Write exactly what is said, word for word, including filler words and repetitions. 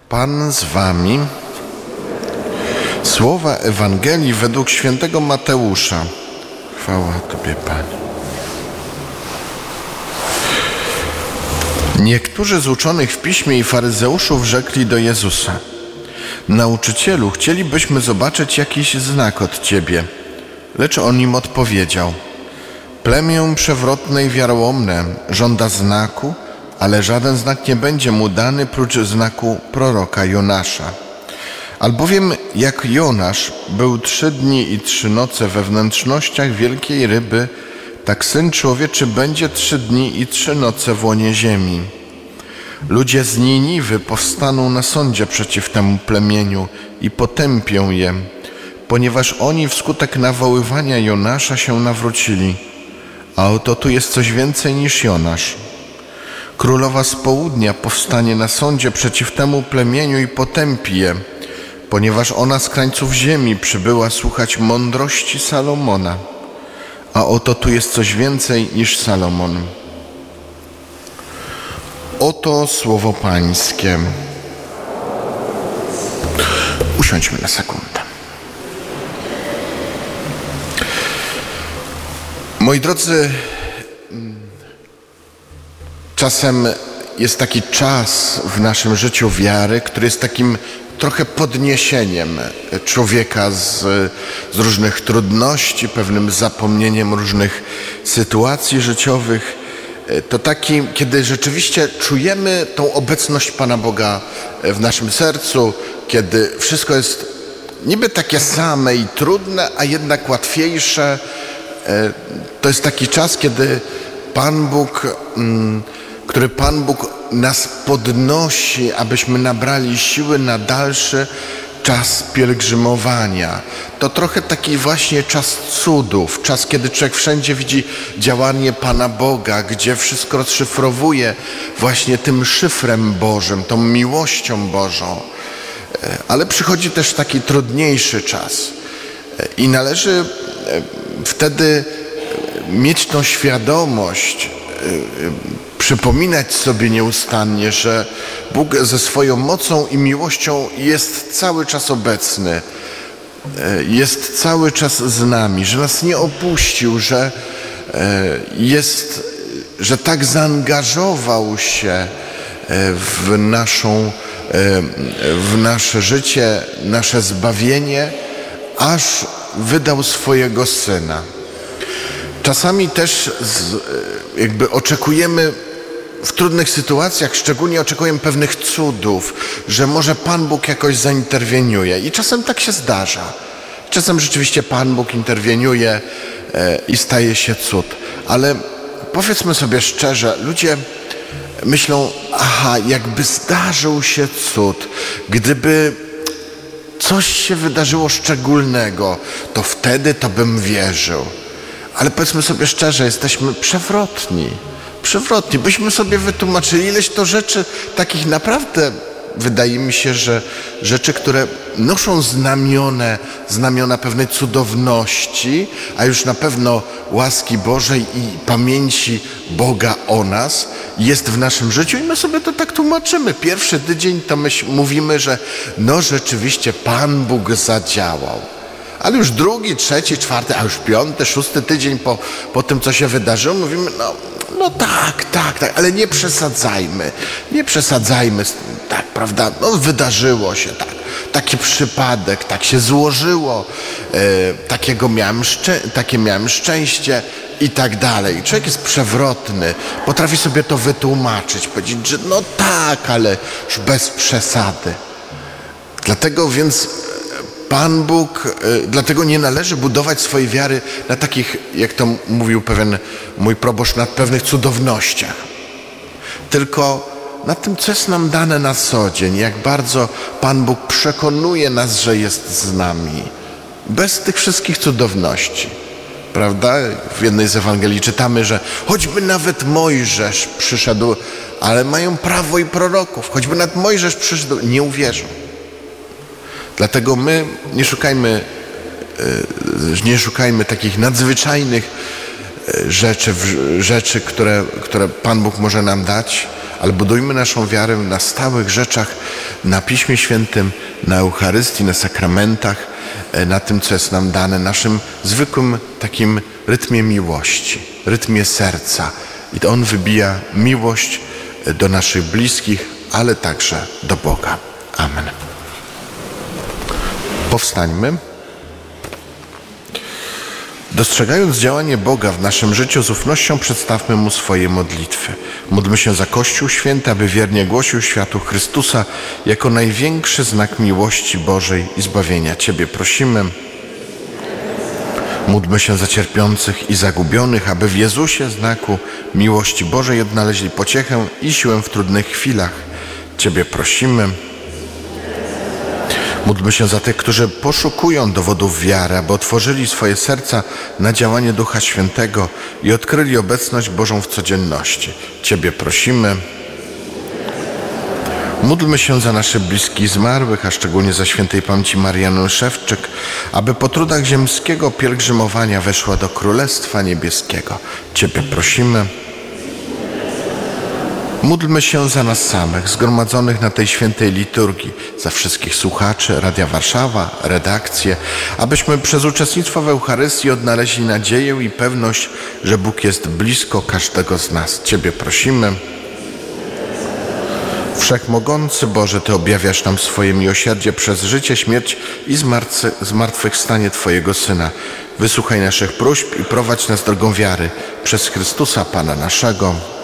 Pan z wami. Słowa Ewangelii według świętego Mateusza. Chwała Tobie, Panie. Niektórzy z uczonych w piśmie i faryzeuszów rzekli do Jezusa: Nauczycielu, chcielibyśmy zobaczyć jakiś znak od Ciebie. Lecz on im odpowiedział: Plemię przewrotne i wiarołomne żąda znaku, ale żaden znak nie będzie mu dany prócz znaku proroka Jonasza. Albowiem jak Jonasz był trzy dni i trzy noce we wnętrznościach wielkiej ryby, tak Syn Człowieczy będzie trzy dni i trzy noce w łonie ziemi. Ludzie z Niniwy powstaną na sądzie przeciw temu plemieniu i potępią je, ponieważ oni wskutek nawoływania Jonasza się nawrócili. A oto tu jest coś więcej niż Jonasz. Królowa z południa powstanie na sądzie przeciw temu plemieniu i potępi je, ponieważ ona z krańców ziemi przybyła słuchać mądrości Salomona. A oto tu jest coś więcej niż Salomon. Oto słowo Pańskie. Usiądźmy na sekundę. Moi drodzy, czasem jest taki czas w naszym życiu wiary, który jest takim trochę podniesieniem człowieka z, z różnych trudności, pewnym zapomnieniem różnych sytuacji życiowych. To taki, kiedy rzeczywiście czujemy tą obecność Pana Boga w naszym sercu, kiedy wszystko jest niby takie same i trudne, a jednak łatwiejsze. To jest taki czas, kiedy Pan Bóg, który Pan Bóg nas podnosi, abyśmy nabrali siły na dalszy czas pielgrzymowania. To trochę taki właśnie czas cudów, czas, kiedy człowiek wszędzie widzi działanie Pana Boga, gdzie wszystko rozszyfrowuje właśnie tym szyfrem Bożym, tą miłością Bożą. Ale przychodzi też taki trudniejszy czas i należy wtedy mieć tą świadomość, przypominać sobie nieustannie, że Bóg ze swoją mocą i miłością jest cały czas obecny, jest cały czas z nami, że nas nie opuścił, że jest, że tak zaangażował się w naszą, w nasze życie, nasze zbawienie, aż wydał swojego Syna. Czasami też z, jakby oczekujemy w trudnych sytuacjach, szczególnie oczekujemy pewnych cudów, że może Pan Bóg jakoś zainterweniuje. I czasem tak się zdarza. Czasem rzeczywiście Pan Bóg interweniuje e, i staje się cud. Ale powiedzmy sobie szczerze, ludzie myślą, aha, jakby zdarzył się cud, gdyby coś się wydarzyło szczególnego, to wtedy to bym wierzył. Ale powiedzmy sobie szczerze, jesteśmy przewrotni. Przewrotni. Byśmy sobie wytłumaczyli ileś to rzeczy takich naprawdę, wydaje mi się, że rzeczy, które noszą znamiona, znamiona pewnej cudowności, a już na pewno łaski Bożej i pamięci Boga o nas jest w naszym życiu i my sobie to tak tłumaczymy. Pierwszy tydzień to my mówimy, że no rzeczywiście Pan Bóg zadziałał. Ale już drugi, trzeci, czwarty, a już piąty, szósty tydzień po, po tym, co się wydarzyło, mówimy, no, no tak, tak, tak, ale nie przesadzajmy, nie przesadzajmy, tak, prawda, no wydarzyło się, tak, taki przypadek, tak się złożyło, e, takiego miałem szczę- takie miałem szczęście i tak dalej. Człowiek jest przewrotny, potrafi sobie to wytłumaczyć, powiedzieć, że no tak, ale już bez przesady. Dlatego więc Pan Bóg, dlatego nie należy budować swojej wiary na takich, jak to mówił pewien mój proboszcz, na pewnych cudownościach. Tylko na tym, co jest nam dane na co dzień, jak bardzo Pan Bóg przekonuje nas, że jest z nami. Bez tych wszystkich cudowności. Prawda? W jednej z Ewangelii czytamy, że choćby nawet Mojżesz przyszedł, ale mają prawo i proroków, choćby nawet Mojżesz przyszedł, nie uwierzą. Dlatego my nie szukajmy, nie szukajmy takich nadzwyczajnych rzeczy, rzeczy które, które Pan Bóg może nam dać, ale budujmy naszą wiarę na stałych rzeczach, na Piśmie Świętym, na Eucharystii, na sakramentach, na tym, co jest nam dane, naszym zwykłym takim rytmie miłości, rytmie serca. I to On wybija miłość do naszych bliskich, ale także do Boga. Amen. Powstańmy. Dostrzegając działanie Boga w naszym życiu, z ufnością przedstawmy Mu swoje modlitwy. Módlmy się za Kościół Święty, aby wiernie głosił światu Chrystusa jako największy znak miłości Bożej i zbawienia. Ciebie prosimy. Módlmy się za cierpiących i zagubionych, aby w Jezusie, znaku miłości Bożej, odnaleźli pociechę i siłę w trudnych chwilach. Ciebie prosimy. Módlmy się za tych, którzy poszukują dowodów wiary, aby otworzyli swoje serca na działanie Ducha Świętego i odkryli obecność Bożą w codzienności. Ciebie prosimy. Módlmy się za naszych bliskich zmarłych, a szczególnie za świętej pamięci Mariannę Szewczyk, aby po trudach ziemskiego pielgrzymowania weszła do Królestwa Niebieskiego. Ciebie prosimy. Módlmy się za nas samych, zgromadzonych na tej świętej liturgii, za wszystkich słuchaczy Radia Warszawa, redakcję, abyśmy przez uczestnictwo w Eucharystii odnaleźli nadzieję i pewność, że Bóg jest blisko każdego z nas. Ciebie prosimy. Wszechmogący Boże, Ty objawiasz nam swoje miłosierdzie przez życie, śmierć i zmartwychwstanie Twojego Syna. Wysłuchaj naszych próśb i prowadź nas drogą wiary przez Chrystusa Pana naszego.